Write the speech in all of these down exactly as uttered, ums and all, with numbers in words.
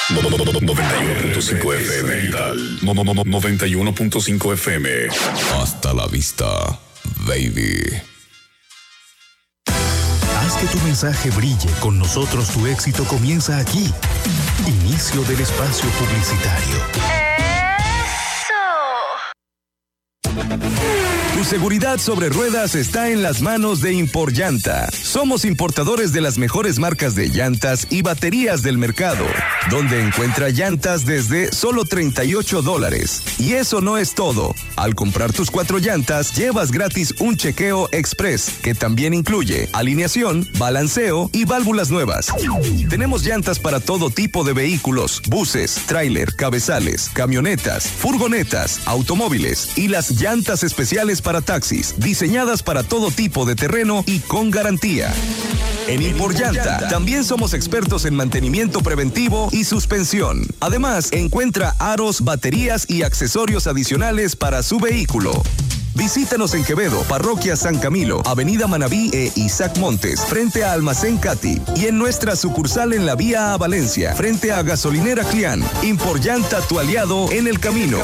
noventa y uno punto cinco F M. No, no, no, no, noventa y uno punto cinco F M. Hasta la vista, baby. Haz que tu mensaje brille. Con nosotros tu éxito comienza aquí. Inicio del espacio publicitario. Tu seguridad sobre ruedas está en las manos de Imporllanta. Somos importadores de las mejores marcas de llantas y baterías del mercado, donde encuentra llantas desde solo treinta y ocho dólares. Y eso no es todo. Al comprar tus cuatro llantas, llevas gratis un chequeo express, que también incluye alineación, balanceo y válvulas nuevas. Tenemos llantas para todo tipo de vehículos: buses, tráiler, cabezales, camionetas, furgonetas, automóviles y las llantas especiales para taxis, diseñadas para todo tipo de terreno y con garantía. En Imporllanta también somos expertos en mantenimiento preventivo y suspensión. Además, encuentra aros, baterías y accesorios adicionales para su vehículo. Visítanos en Quevedo, Parroquia San Camilo, Avenida Manabí e Isaac Montes, frente a Almacén Cati, y en nuestra sucursal en la vía a Valencia, frente a Gasolinera Clián. Imporllanta, tu aliado en el camino.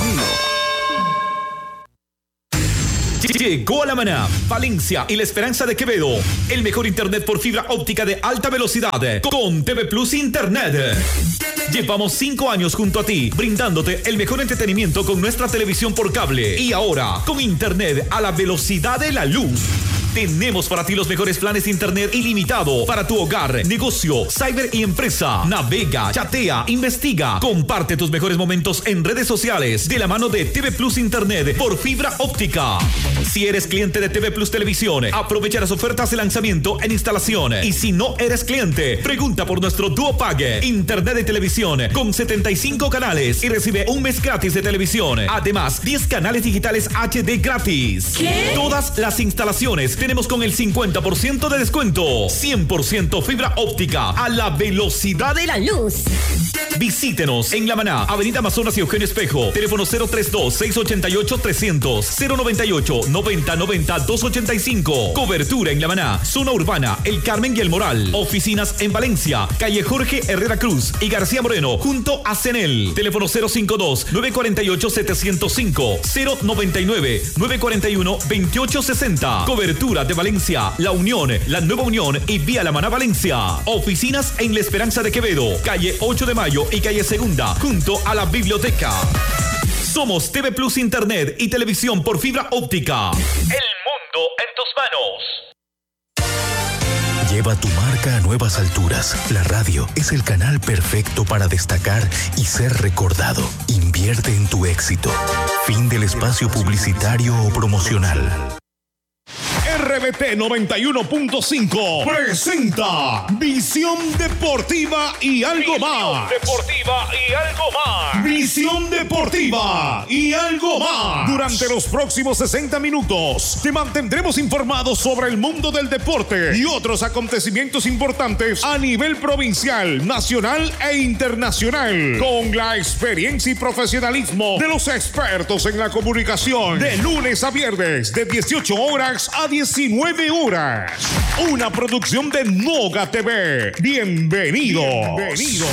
Llegó a La Maná, Valencia y La Esperanza de Quevedo el mejor internet por fibra óptica de alta velocidad con T V Plus Internet. Llevamos cinco años junto a ti, brindándote el mejor entretenimiento con nuestra televisión por cable y ahora con internet a la velocidad de la luz. Tenemos para ti los mejores planes de internet ilimitado para tu hogar, negocio, cyber y empresa. Navega, chatea, investiga, comparte tus mejores momentos en redes sociales de la mano de T V Plus Internet por fibra óptica. Si eres cliente de T V Plus Televisión, aprovecha las ofertas de lanzamiento en instalación. Y si no eres cliente, pregunta por nuestro Duo Pague, internet de televisión con setenta y cinco canales y recibe un mes gratis de televisión. Además, diez canales digitales H D gratis. ¿Qué? Todas las instalaciones tenemos con el cincuenta por ciento de descuento. cien por ciento fibra óptica a la velocidad de la luz. Visítenos en La Maná, Avenida Amazonas y Eugenio Espejo. Teléfono cero treinta y dos, seiscientos ochenta y ocho, trescientos, cero noventa y ocho, noventa noventa, doscientos ochenta y cinco. Cobertura en La Maná, zona urbana, El Carmen y El Moral. Oficinas en Valencia, calle Jorge Herrera Cruz y García Moreno, junto a Cenel. Teléfono cero cincuenta y dos, novecientos cuarenta y ocho, setecientos cinco, cero noventa y nueve, novecientos cuarenta y uno, veintiocho sesenta. Cobertura de Valencia, La Unión, La Nueva Unión y Vía La Maná Valencia. Oficinas en La Esperanza de Quevedo, calle ocho de mayo y calle Segunda, junto a la biblioteca. Somos T V Plus Internet y televisión por fibra óptica. El mundo en tus manos. Lleva tu marca a nuevas alturas. La radio es el canal perfecto para destacar y ser recordado. Invierte en tu éxito. Fin del espacio publicitario o promocional. R B T noventa y uno punto cinco presenta Visión Deportiva y algo más. Deportiva y algo más. Visión Deportiva y algo más. Durante los próximos sesenta minutos te mantendremos informados sobre el mundo del deporte y otros acontecimientos importantes a nivel provincial, nacional e internacional, con la experiencia y profesionalismo de los expertos en la comunicación. De lunes a viernes, de dieciocho horas a diecinueve horas. Una producción de Noga T V. Bienvenidos. Bienvenidos.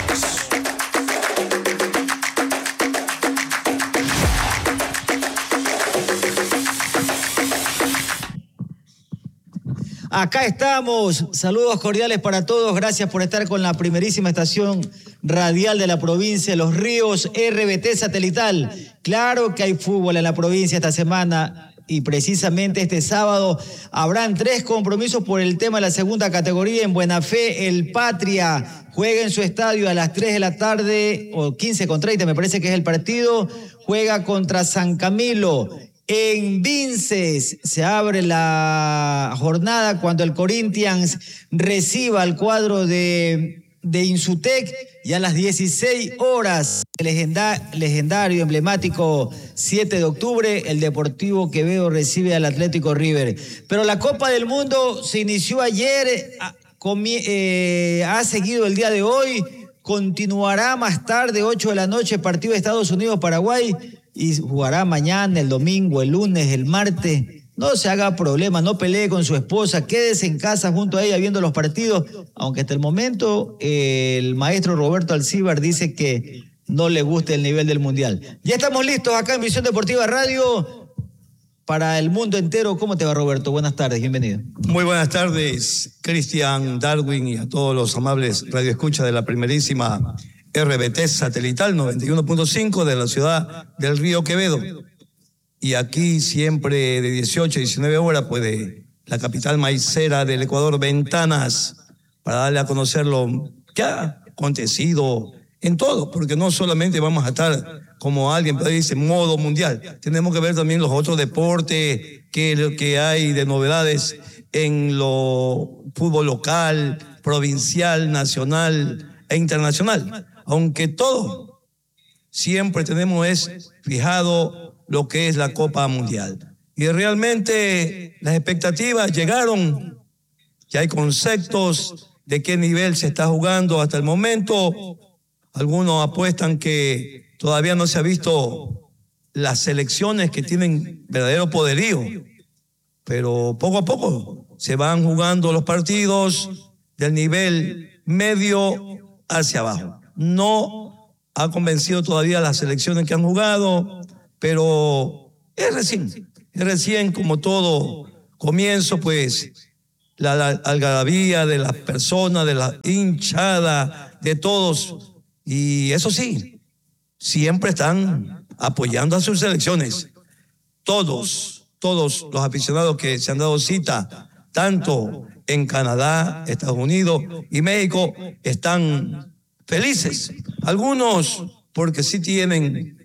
Acá estamos. Saludos cordiales para todos. Gracias por estar con la primerísima estación radial de la provincia de Los Ríos, R B T Satelital. Claro que hay fútbol en la provincia esta semana. Y precisamente este sábado habrán tres compromisos por el tema de la segunda categoría. En Buena Fe, el Patria juega en su estadio a las tres de la tarde, o quince con treinta me parece que es el partido. Juega contra San Camilo. En Vinces se abre la jornada cuando el Corinthians reciba al cuadro de... de Insutec, y a las dieciséis horas, el legenda, legendario, emblemático siete de octubre, el Deportivo Quevedo recibe al Atlético River. Pero la Copa del Mundo se inició ayer, comie, eh, ha seguido el día de hoy, continuará más tarde, ocho de la noche, partido de Estados Unidos-Paraguay, y jugará mañana, el domingo, el lunes, el martes. no se haga problema, no pelee con su esposa, quédese en casa junto a ella viendo los partidos, aunque hasta el momento eh, el maestro Roberto Alcíbar dice que no le gusta el nivel del Mundial. Ya estamos listos acá en Visión Deportiva Radio para el mundo entero. ¿Cómo te va, Roberto? Buenas tardes, bienvenido. Muy buenas tardes, Cristian, Darwin y a todos los amables radioescuchas de la primerísima R B T satelital noventa y uno punto cinco de la ciudad del Río Quevedo. Y aquí siempre de dieciocho a diecinueve horas, pues de la capital maicera del Ecuador, Ventanas, para darle a conocer lo que ha acontecido en todo, porque no solamente vamos a estar, como alguien dice, modo mundial, tenemos que ver también los otros deportes que, que hay de novedades en lo fútbol local, provincial, nacional e internacional, aunque todo siempre tenemos es fijado lo que es la Copa Mundial. Y realmente las expectativas llegaron, ya hay conceptos de qué nivel se está jugando hasta el momento. Algunos apuestan que todavía no se ha visto las selecciones que tienen verdadero poderío, pero poco a poco se van jugando los partidos del nivel medio hacia abajo. No ha convencido todavía las selecciones que han jugado, pero es recién, es recién como todo comienzo, pues la, la algarabía de las personas, de la hinchada, de todos, y eso sí, siempre están apoyando a sus selecciones. Todos, todos los aficionados que se han dado cita, tanto en Canadá, Estados Unidos y México, están felices. Algunos porque sí tienen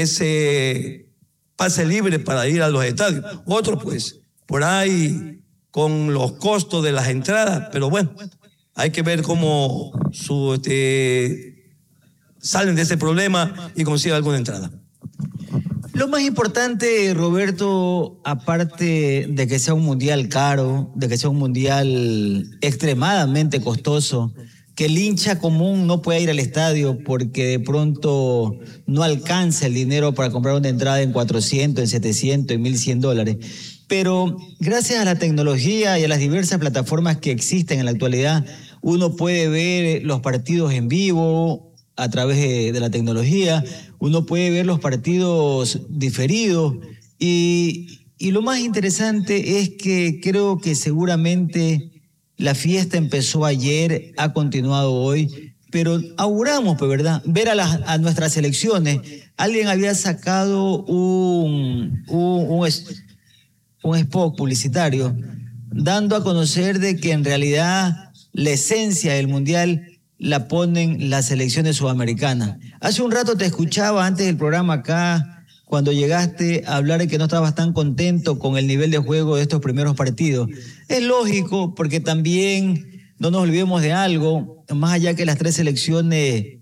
ese pase libre para ir a los estadios. Otros, pues, por ahí con los costos de las entradas, pero bueno, hay que ver cómo su, este, salen de ese problema y consiguen alguna entrada. Lo más importante, Roberto, aparte de que sea un mundial caro, de que sea un mundial extremadamente costoso, que el hincha común no pueda ir al estadio porque de pronto no alcanza el dinero para comprar una entrada en cuatrocientos, en setecientos, en mil cien dólares. Pero gracias a la tecnología y a las diversas plataformas que existen en la actualidad, uno puede ver los partidos en vivo a través de, de la tecnología, uno puede ver los partidos diferidos y, y lo más interesante es que creo que seguramente la fiesta empezó ayer, ha continuado hoy, pero auguramos, pues, ¿verdad? Ver a, las, a nuestras selecciones. Alguien había sacado un, un, un, un spot publicitario dando a conocer de que en realidad la esencia del Mundial la ponen las selecciones sudamericanas. Hace un rato te escuchaba antes del programa acá, cuando llegaste a hablar de que no estabas tan contento con el nivel de juego de estos primeros partidos. Es lógico, porque también no nos olvidemos de algo, más allá que las tres selecciones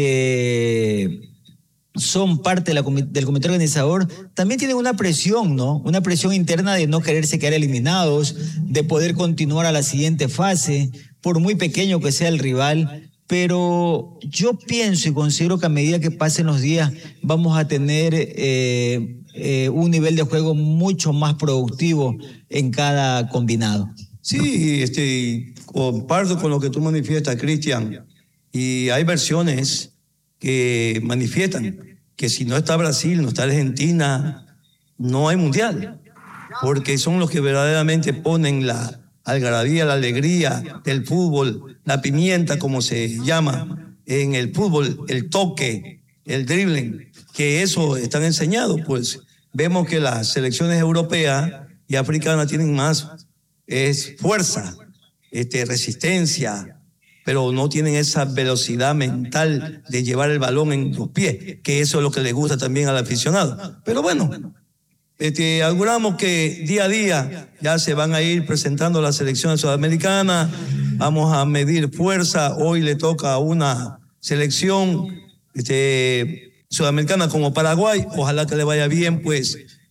que son parte de la, del comité organizador, también tienen una presión, ¿no? Una presión interna de no quererse quedar eliminados, de poder continuar a la siguiente fase, por muy pequeño que sea el rival. Pero yo pienso y considero que a medida que pasen los días vamos a tener eh, eh, un nivel de juego mucho más productivo en cada combinado. Sí, este, comparto con lo que tú manifiestas, Cristian. Y hay versiones que manifiestan que si no está Brasil, no está Argentina, no hay mundial. Porque son los que verdaderamente ponen la algarabía, la alegría del fútbol, la pimienta, como se llama en el fútbol, el toque, el dribbling, que eso están enseñados. Pues vemos que las selecciones europeas y africanas tienen más es fuerza, este, resistencia, pero no tienen esa velocidad mental de llevar el balón en los pies, que eso es lo que le gusta también al aficionado. Pero bueno, Este, auguramos que día a día ya se van a ir presentando las selecciones sudamericanas, vamos a medir fuerza. Hoy le toca a una selección este, sudamericana como Paraguay, ojalá que le vaya bien, pues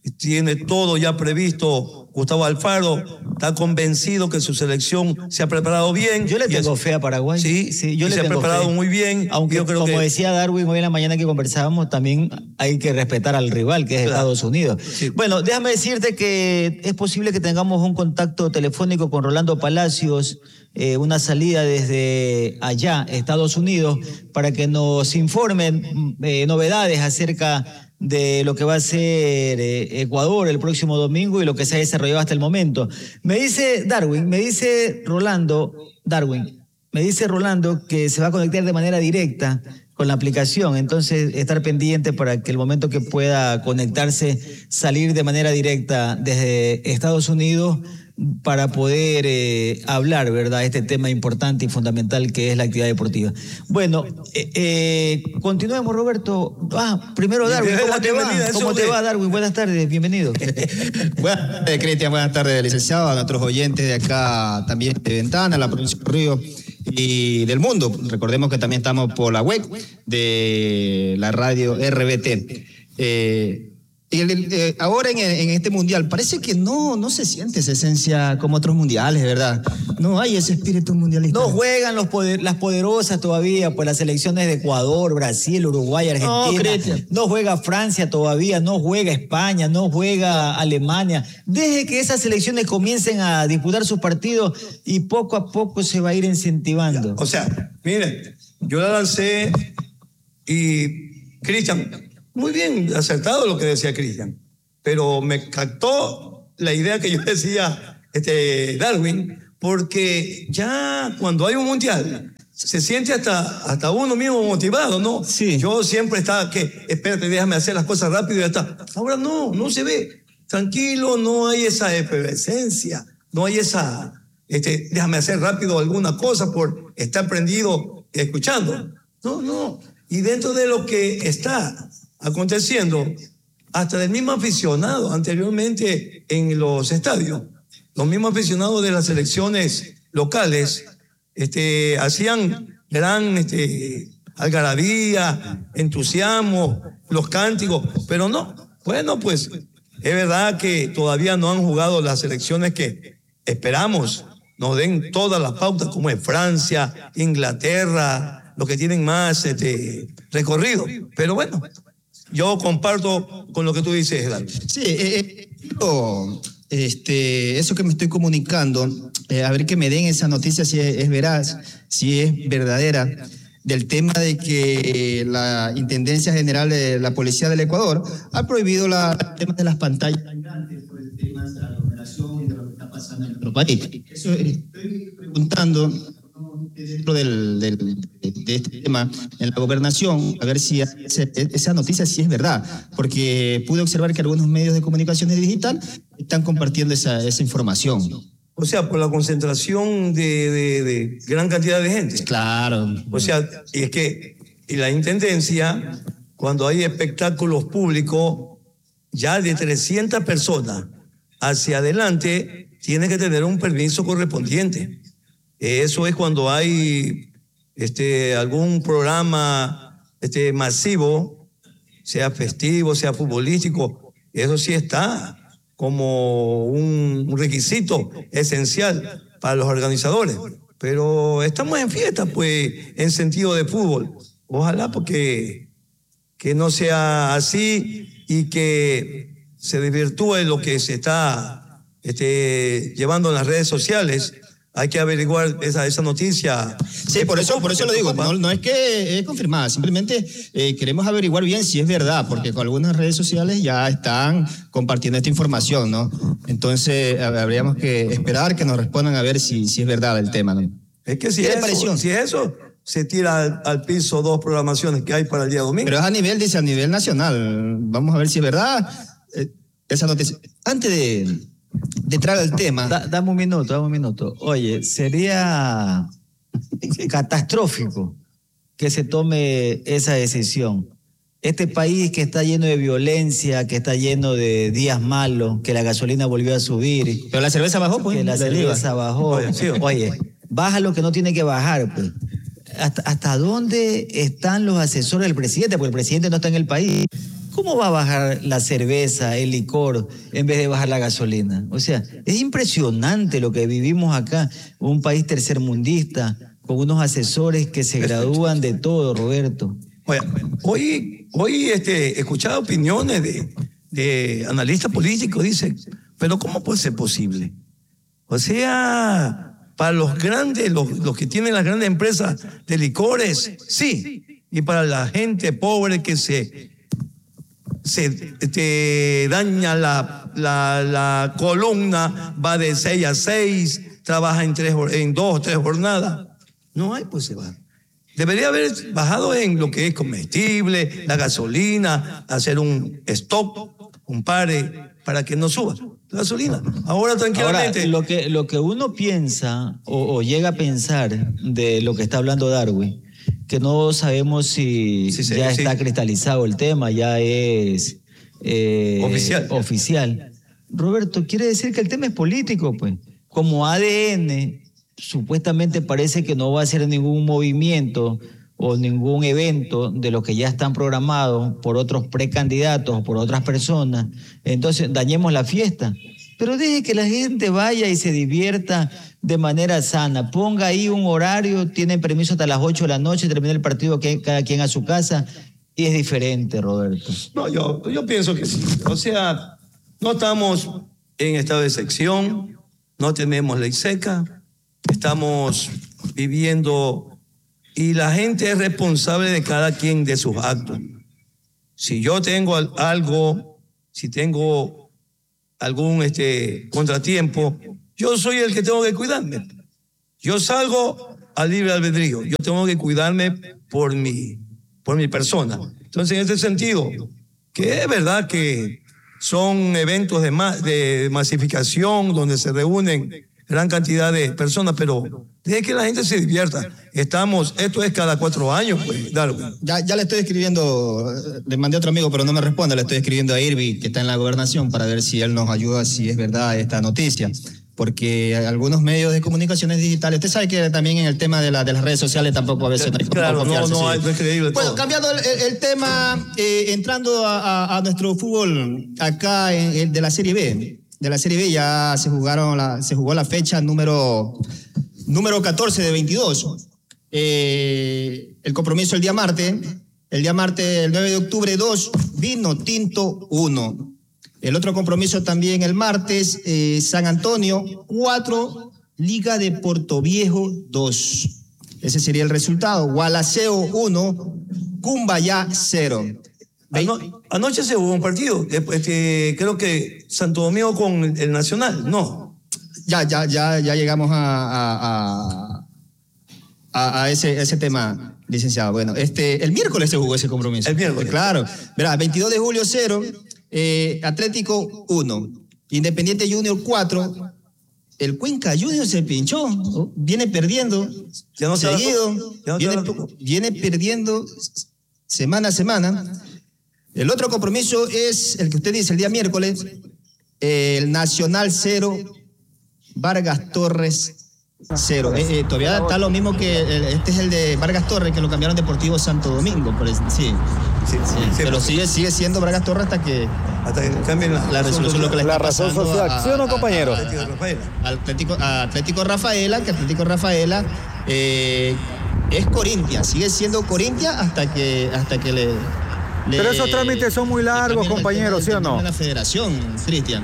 tiene todo ya previsto. Gustavo Alfaro está convencido que su selección se ha preparado bien. Yo le tengo es, fe a Paraguay. Sí, sí yo le se tengo ha preparado fe. muy bien. Aunque, yo creo como que... decía Darwin hoy en la mañana que conversábamos, también hay que respetar al rival, que es claro. Estados Unidos. Sí. Bueno, déjame decirte que es posible que tengamos un contacto telefónico con Rolando Palacios, eh, una salida desde allá, Estados Unidos, para que nos informen eh, novedades acerca de lo que va a ser eh, Ecuador el próximo domingo y lo que se ha desarrollado hasta el momento. Me dice Darwin, me dice Rolando, Darwin, me dice Rolando que se va a conectar de manera directa con la aplicación, entonces estar pendiente para que el momento que pueda conectarse, salir de manera directa desde Estados Unidos para poder eh, hablar, ¿verdad?, este tema importante y fundamental que es la actividad deportiva. Bueno, eh, eh, continuemos, Roberto. Ah, primero Darwin, ¿cómo te va? ¿Cómo te va, Darwin? Buenas tardes, bienvenido. Buenas tardes, Cristian, buenas tardes, licenciado, a nuestros oyentes de acá también de Ventana, la provincia de Río y del mundo. Recordemos que también estamos por la web de la radio R B T. Eh, El, el, eh, ahora en, en este mundial parece que no, no se siente esa esencia como otros mundiales, ¿verdad? No hay ese espíritu mundialista. No juegan los poder, las poderosas todavía, pues las selecciones de Ecuador, Brasil, Uruguay, Argentina. No, no juega Francia todavía, no juega España, no juega Alemania. Deje que esas selecciones comiencen a disputar sus partidos y poco a poco se va a ir incentivando. O sea, miren, yo la lancé y Cristian... Muy bien, acertado lo que decía Cristian, pero me captó la idea que yo decía este, Darwin, porque ya cuando hay un mundial se siente hasta, hasta uno mismo motivado, ¿no? Sí. Yo siempre estaba que, espérate, déjame hacer las cosas rápido y ya está. Ahora no, no se ve. Tranquilo, no hay esa efervescencia, no hay esa, este, déjame hacer rápido alguna cosa por estar prendido escuchando. No, no. Y dentro de lo que está aconteciendo, hasta del mismo aficionado anteriormente en los estadios, los mismos aficionados de las selecciones locales este, hacían gran este, algarabía, entusiasmo, los cánticos, pero no, bueno, pues es verdad que todavía no han jugado las selecciones que esperamos nos den todas las pautas, como es Francia, Inglaterra, los que tienen más este, recorrido, pero bueno, yo comparto con lo que tú dices, Gerardo. Sí, eh, yo, este, eso que me estoy comunicando, eh, a ver que me den esa noticia si es, es veraz, si es verdadera, del tema de que la Intendencia General de la Policía del Ecuador ha prohibido la, el tema de las pantallas gigantes por el tema de la aglomeración y de lo que está pasando en nuestro país. Eso estoy preguntando dentro del, del, de este tema en la gobernación, a ver si ese, esa noticia sí es verdad, porque pude observar que algunos medios de comunicación digital están compartiendo esa, esa información. O sea, por la concentración de, de, de gran cantidad de gente. Claro. O sea, y es que y la Intendencia, cuando hay espectáculos públicos, ya de trescientas personas hacia adelante, tiene que tener un permiso correspondiente. Eso es cuando hay este, algún programa este, masivo, sea festivo, sea futbolístico, eso sí está como un requisito esencial para los organizadores. Pero estamos en fiesta, pues, en sentido de fútbol. Ojalá porque que no sea así y que se desvirtúe lo que se está este, llevando en las redes sociales. Hay que averiguar esa, esa noticia. Sí, por eso, por eso lo digo. No, no es que es confirmada, simplemente eh, queremos averiguar bien si es verdad, porque con algunas redes sociales ya están compartiendo esta información, ¿no? Entonces habríamos que esperar que nos respondan a ver si, si es verdad el tema, ¿no? Es que si es eso, si es eso, se tira al, al piso dos programaciones que hay para el día domingo. Pero es a nivel, dice, a nivel nacional. Vamos a ver si es verdad eh, esa noticia. Antes de... de entrar al tema. Da, dame un minuto, dame un minuto. Oye, sería catastrófico que se tome esa decisión. Este país que está lleno de violencia, que está lleno de días malos, que la gasolina volvió a subir. Pero la cerveza bajó, pues. Que la cerveza bajó. Oye, sí. Oye, baja lo que no tiene que bajar, pues. ¿Hasta, ¿Hasta dónde están los asesores del presidente? Porque el presidente no está en el país. ¿cómo va a bajar la cerveza, el licor, en vez de bajar la gasolina? O sea, es impresionante lo que vivimos acá, un país tercermundista, con unos asesores que se gradúan de todo, Roberto. Oye, hoy, hoy este, escuchaba opiniones de, de analistas políticos, dicen, pero ¿cómo puede ser posible? O sea, para los grandes, los, los que tienen las grandes empresas de licores, sí, y para la gente pobre que se, se te daña la, la, la columna, va de seis a seis, trabaja en, tres, en dos o tres jornadas, no hay, pues se va. Debería haber bajado en lo que es comestible, la gasolina, hacer un stop, un pare, para que no suba la gasolina. Ahora tranquilamente. Ahora, lo que, lo que uno piensa o, o llega a pensar de lo que está hablando Darwin, que no sabemos si sí, sí, ya sí. está cristalizado el tema, ya es eh, oficial. oficial. Roberto, quiere decir que el tema es político, pues. Como A D N supuestamente parece que no va a hacer ningún movimiento o ningún evento de los que ya están programados por otros precandidatos o por otras personas, entonces dañemos la fiesta. Pero deje que la gente vaya y se divierta de manera sana. Ponga ahí un horario, tienen permiso hasta las ocho de la noche, termina el partido, que cada quien a su casa, y es diferente, Roberto. No, yo, yo pienso que sí. O sea, no estamos en estado de excepción, no tenemos ley seca, estamos viviendo y la gente es responsable de cada quien de sus actos. Si yo tengo algo, si tengo algún este, contratiempo, yo soy el que tengo que cuidarme. Yo salgo al libre albedrío, yo tengo que cuidarme por mi, por mi persona. Entonces, en este sentido, que es verdad que son eventos de, ma de masificación donde se reúnen gran cantidad de personas, pero deje que la gente se divierta. Estamos, esto es cada cuatro años, pues, Darwin. Ya, ya le estoy escribiendo, le mandé a otro amigo, pero no me responde, le estoy escribiendo a Irvi, que está en la gobernación, para ver si él nos ayuda, si es verdad esta noticia. Porque algunos medios de comunicaciones digitales, usted sabe que también en el tema de, la, de las redes sociales tampoco a veces... Claro, no, no, no es creíble. Bueno, todo. Cambiando el, el, el tema, eh, entrando a, a, a nuestro fútbol acá en, en, de la Serie B. De la Serie B ya se jugaron la, se jugó la fecha número, número catorce de veintidós. Eh, el compromiso el día martes, el día martes, el nueve de octubre, dos, Vino Tinto, uno. El otro compromiso también el martes, eh, San Antonio, cuatro, Liga de Portoviejo, dos. Ese sería el resultado. Gualaceo, uno, Cumbayá, cero. Ano anoche se jugó un partido, este, creo que Santo Domingo con el Nacional, ¿no? Ya, ya, ya, ya llegamos a, a, a, a ese, ese tema, licenciado. Bueno, este, el miércoles se jugó ese compromiso. El miércoles. Claro. Verá, veintidós de julio, cero, eh, Atlético, uno, Independiente Junior, cuatro, el Cuenca Junior se pinchó, ¿no? Viene perdiendo, ya no seguido, ya no viene, viene perdiendo semana a semana. El otro compromiso es el que usted dice el día miércoles, el Nacional cero, Vargas Torres cero. Eh, eh, todavía está lo mismo que el, este es el de Vargas Torres, que lo cambiaron Deportivo Santo Domingo. Por eso, sí, sí, sí, sí, pero sigue, sigue siendo Vargas Torres hasta que, hasta que cambien la, la resolución. Lo que le la está razón social, ¿sí o no, compañero? Atlético Rafaela. Atlético, Atlético Rafaela, que Atlético Rafaela eh, es Corintia, sigue siendo Corintia hasta que, hasta que le... Pero esos trámites son muy largos, compañeros, ¿sí o no? La federación, Cristian.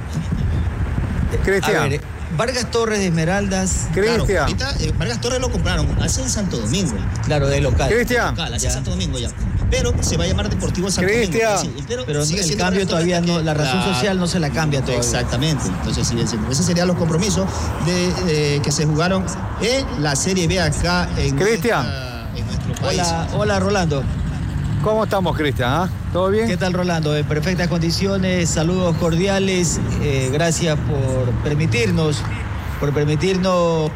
Cristian. Vargas Torres de Esmeraldas. Cristian. Claro, ahorita eh, Vargas Torres lo compraron, hace en Santo Domingo. Claro, de local. Cristian. Hace en Santo Domingo ya. Pero se va a llamar Deportivo Santo Cristian. Domingo. Sí, pero pero sigue el siendo cambio todavía no, la razón la... social no se la cambia todavía. Exactamente. Entonces sigue siendo. Esos serían los compromisos de, eh, que se jugaron en la Serie B acá en, Cristian. Nuestra, en nuestro país. Hola, hola Rolando. ¿Cómo estamos, Cristian? ¿Ah? ¿Todo bien? ¿Qué tal, Rolando? En perfectas condiciones, saludos cordiales, eh, gracias por permitirnos, por permitirnos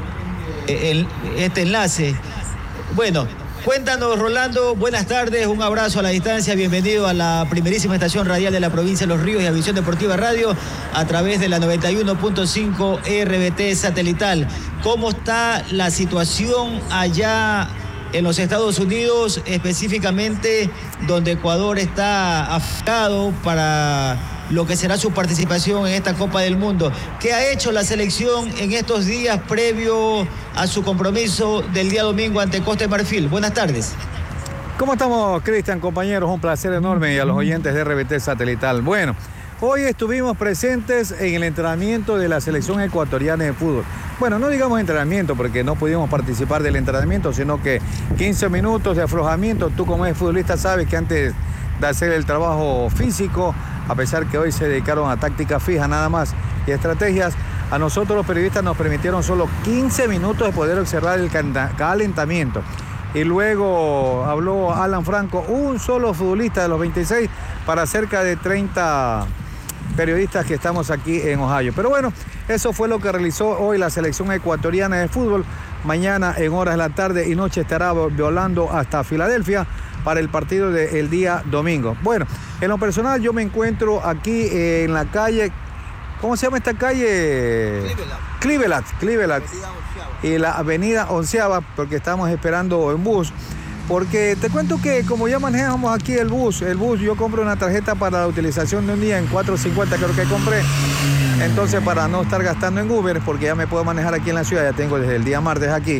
el, este enlace. Bueno, cuéntanos, Rolando, buenas tardes, un abrazo a la distancia, bienvenido a la primerísima estación radial de la provincia de Los Ríos y a Visión Deportiva Radio a través de la noventa y uno punto cinco R B T satelital. ¿Cómo está la situación allá en los Estados Unidos, específicamente donde Ecuador está afectado para lo que será su participación en esta Copa del Mundo. ¿Qué ha hecho la selección en estos días previo a su compromiso del día domingo ante Costa de Marfil? Buenas tardes. ¿Cómo estamos, Cristian, compañeros? Un placer enorme, y a los oyentes de R B T Satelital. Bueno, hoy estuvimos presentes en el entrenamiento de la selección ecuatoriana de fútbol. Bueno, no digamos entrenamiento porque no pudimos participar del entrenamiento, sino que quince minutos de aflojamiento. Tú, como eres futbolista, sabes que antes de hacer el trabajo físico, a pesar que hoy se dedicaron a táctica fija nada más y estrategias, a nosotros los periodistas nos permitieron solo quince minutos de poder observar el calentamiento. Y luego habló Alan Franco, un solo futbolista de los veintiséis para cerca de treinta periodistas que estamos aquí en Ohio. Pero bueno, eso fue lo que realizó hoy la selección ecuatoriana de fútbol. Mañana en horas de la tarde y noche estará volando hasta Filadelfia para el partido del día domingo. Bueno, en lo personal yo me encuentro aquí en la calle, ¿cómo se llama esta calle? Cleveland. Cleveland, Cleveland. Y la avenida Onceava, porque estamos esperando en bus. Porque te cuento que como ya manejamos aquí el bus, el bus yo compro una tarjeta para la utilización de un día en cuatro cincuenta creo que compré. Entonces para no estar gastando en Uber, porque ya me puedo manejar aquí en la ciudad, ya tengo desde el día martes aquí.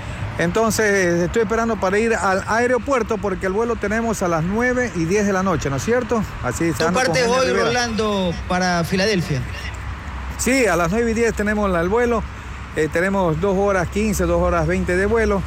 Entonces estoy esperando para ir al aeropuerto porque el vuelo tenemos a las nueve y diez de la noche, ¿no es cierto? Así se ¿Tú partes hoy, Rolando, para Filadelfia? Sí, a las nueve y diez tenemos el vuelo. Eh, tenemos dos horas quince, dos horas veinte de vuelo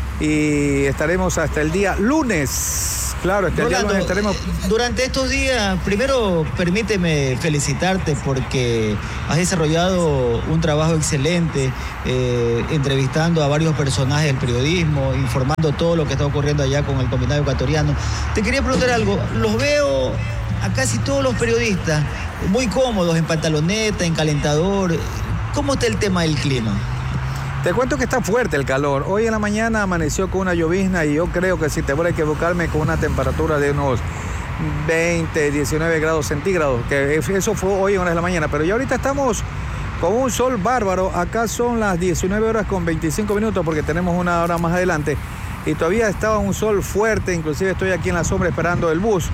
y estaremos hasta el día lunes. Claro, hasta Rolando, el día lunes estaremos. Durante estos días, primero permíteme felicitarte porque has desarrollado un trabajo excelente, eh, entrevistando a varios personajes del periodismo, informando todo lo que está ocurriendo allá con el combinado ecuatoriano. Te quería preguntar algo, los veo a casi todos los periodistas muy cómodos en pantaloneta, en calentador. ¿Cómo está el tema del clima? Te cuento que está fuerte el calor. Hoy en la mañana amaneció con una llovizna y yo creo que si te voy a equivocarme con una temperatura de unos veinte, diecinueve grados centígrados, que eso fue hoy en horas de la mañana, pero ya ahorita estamos con un sol bárbaro. Acá son las diecinueve horas con veinticinco minutos porque tenemos una hora más adelante y todavía estaba un sol fuerte, inclusive estoy aquí en la sombra esperando el bus.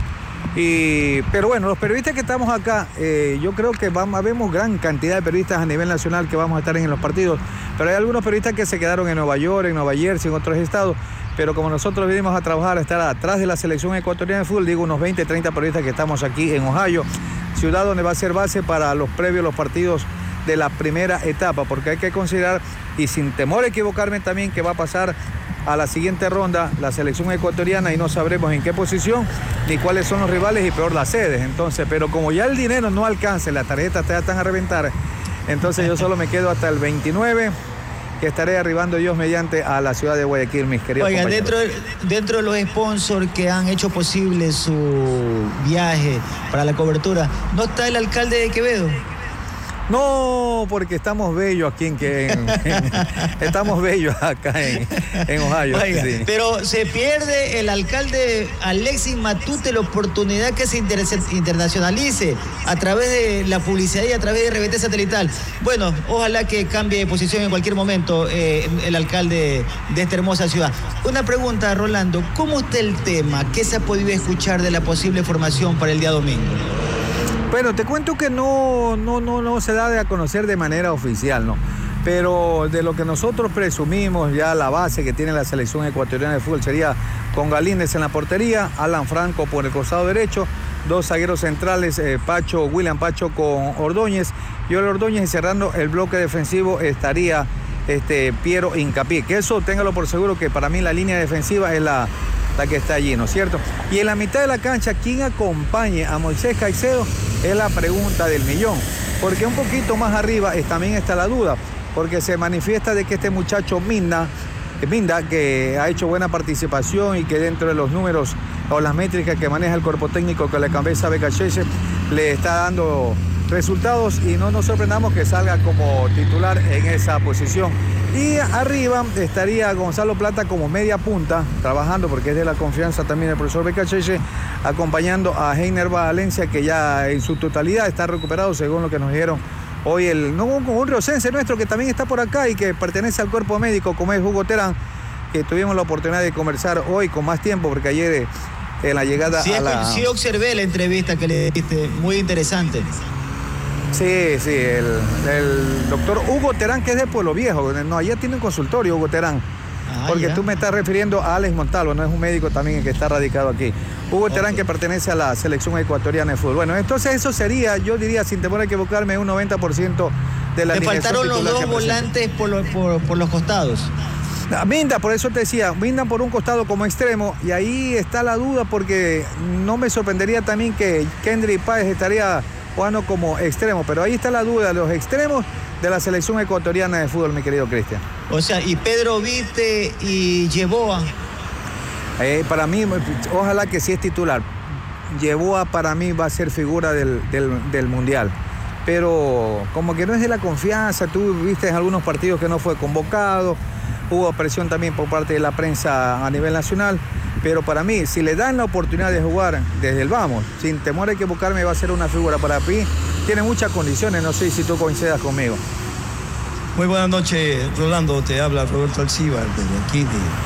Y, pero bueno, los periodistas que estamos acá, eh, yo creo que vamos, vemos gran cantidad de periodistas a nivel nacional que vamos a estar en los partidos, pero hay algunos periodistas que se quedaron en Nueva York, en Nueva Jersey, en otros estados, pero como nosotros vinimos a trabajar, a estar atrás de la selección ecuatoriana de fútbol, digo unos veinte, treinta periodistas que estamos aquí en Ohio, ciudad donde va a ser base para los previos, los partidos de la primera etapa, porque hay que considerar, y sin temor a equivocarme también, que va a pasar a la siguiente ronda la selección ecuatoriana y no sabremos en qué posición ni cuáles son los rivales y peor las sedes. Entonces, pero como ya el dinero no alcanza, las tarjetas ya están a reventar, entonces yo solo me quedo hasta el veintinueve, que estaré arribando Dios mediante a la ciudad de Guayaquil, mis queridos Oigan, compañeros. dentro, dentro de los sponsors que han hecho posible su viaje para la cobertura, ¿no está el alcalde de Quevedo? No, porque estamos bellos aquí en que en, en, estamos bellos acá en, en Ohio. Oiga, sí. Pero se pierde el alcalde Alexis Matute la oportunidad que se inter internacionalice a través de la publicidad y a través de R B T Satelital. Bueno, ojalá que cambie de posición en cualquier momento eh, el alcalde de esta hermosa ciudad. Una pregunta, Rolando, ¿cómo está el tema? ¿Qué se ha podido escuchar de la posible formación para el día domingo? Bueno, te cuento que no, no, no, no se da de a conocer de manera oficial, ¿no? Pero de lo que nosotros presumimos, ya la base que tiene la selección ecuatoriana de fútbol sería con Galíndez en la portería, Alan Franco por el costado derecho, dos zagueros centrales, eh, Pacho, William Pacho con Ordóñez, y el Ordóñez, y cerrando el bloque defensivo estaría este, Piero Hincapié, que eso téngalo por seguro que para mí la línea defensiva es la... la que está allí, ¿no es cierto? Y en la mitad de la cancha, ¿quién acompañe a Moisés Caicedo? Es la pregunta del millón, porque un poquito más arriba es, también está la duda, porque se manifiesta de que este muchacho Minda, Minda, que ha hecho buena participación y que dentro de los números o las métricas que maneja el cuerpo técnico que le cabeza Becacheche, le está dando resultados y no nos sorprendamos que salga como titular en esa posición. Y arriba estaría Gonzalo Plata como media punta, trabajando porque es de la confianza también del profesor Becacheche, acompañando a Heiner Valencia, que ya en su totalidad está recuperado, según lo que nos dijeron hoy el no, un riocense nuestro que también está por acá y que pertenece al cuerpo médico, como es Hugo Terán, que tuvimos la oportunidad de conversar hoy con más tiempo, porque ayer eh, en la llegada sí, a la... Sí, observé la entrevista que le diste, muy interesante. Sí, sí, el, el doctor Hugo Terán, que es de Pueblo Viejo, no, allá tiene un consultorio, Hugo Terán. Ah, porque ya. Tú me estás refiriendo a Alex Montalvo, no es un médico también el que está radicado aquí. Hugo okay. Terán, que pertenece a la selección ecuatoriana de fútbol. Bueno, entonces eso sería, yo diría, sin temor a equivocarme, un noventa por ciento de la alineación. Le faltaron los dos volantes por, lo, por, por los costados. Minda, por eso te decía, Minda por un costado como extremo, y ahí está la duda, porque no me sorprendería también que Kendry Páez estaría jugando como extremo, pero ahí está la duda de los extremos de la selección ecuatoriana de fútbol, mi querido Cristian. O sea, y Pedro Vite y Yeboah. Eh, para mí, ojalá que sí es titular. Yeboah para mí va a ser figura del, del, del Mundial. Pero como que no es de la confianza, tú viste en algunos partidos que no fue convocado, hubo presión también por parte de la prensa a nivel nacional, pero para mí, si le dan la oportunidad de jugar desde el vamos, sin temor a equivocarme, va a ser una figura para mí. Tiene muchas condiciones, no sé si tú coincidas conmigo. Muy buenas noches, Rolando, te habla Roberto Alcíbar desde aquí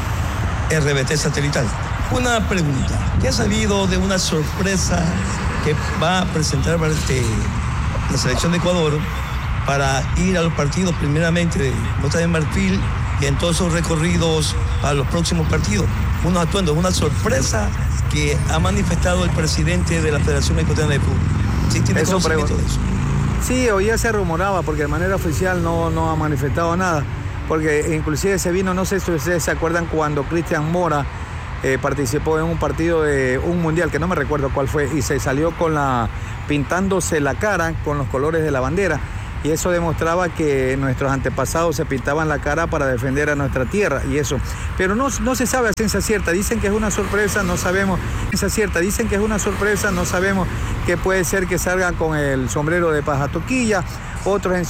de R B T Satelital. Una pregunta, ¿qué has sabido de una sorpresa que va a presentar para este, la selección de Ecuador para ir a los partidos primeramente de Costa de Marfil y en todos esos recorridos a los próximos partidos? Unos atuendos, una sorpresa que ha manifestado el presidente de la Federación Ecuatoriana de Fútbol. ¿Sí tiene eso conocimiento de eso? Sí, hoy ya se rumoraba, porque de manera oficial no, no ha manifestado nada, porque inclusive se vino, no sé si ustedes se acuerdan cuando Cristian Mora eh, participó en un partido de un mundial, que no me recuerdo cuál fue, y se salió con la pintándose la cara con los colores de la bandera. Y eso demostraba que nuestros antepasados se pintaban la cara para defender a nuestra tierra y eso. Pero no, no se sabe a ciencia cierta. Dicen que es una sorpresa, no sabemos. Ciencia cierta, dicen que es una sorpresa, no sabemos, que puede ser que salgan con el sombrero de paja toquilla, otros en